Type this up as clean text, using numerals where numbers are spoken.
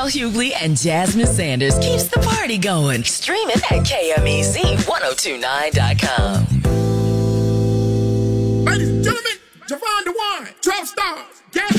Al Hughley and Jasmine Sanders keeps the party going. Streaming at KMEZ1029.com. Ladies and gentlemen, Javon DeWine, 12 stars.